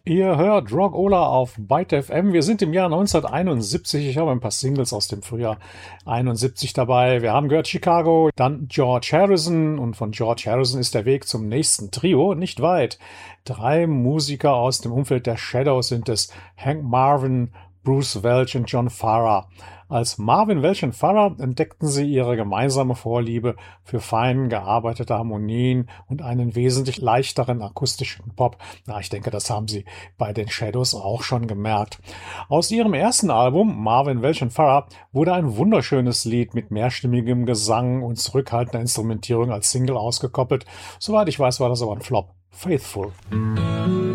Ihr hört Rock Ola auf Byte FM. Wir sind im Jahr 1971. Ich habe ein paar Singles aus dem Frühjahr 71 dabei. Wir haben gehört Chicago, dann George Harrison und von George Harrison ist der Weg zum nächsten Trio nicht weit. Drei Musiker aus dem Umfeld der Shadows sind es: Hank Marvin, Bruce Welch und John Farrar. Als Marvin Welch und Farrar entdeckten sie ihre gemeinsame Vorliebe für fein gearbeitete Harmonien und einen wesentlich leichteren akustischen Pop. Na, ich denke, das haben sie bei den Shadows auch schon gemerkt. Aus ihrem ersten Album, Marvin Welch und Farrar, wurde ein wunderschönes Lied mit mehrstimmigem Gesang und zurückhaltender Instrumentierung als Single ausgekoppelt. Soweit ich weiß, war das aber ein Flop. Faithful.